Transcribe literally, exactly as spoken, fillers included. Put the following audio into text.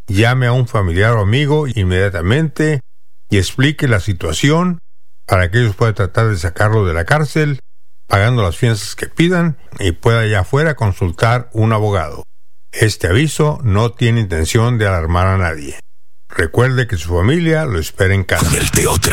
llame a un familiar o amigo inmediatamente y explique la situación para que ellos puedan tratar de sacarlo de la cárcel, pagando las fianzas que pidan, y pueda allá afuera consultar un abogado. Este aviso no tiene intención de alarmar a nadie. Recuerde que su familia lo espera en casa.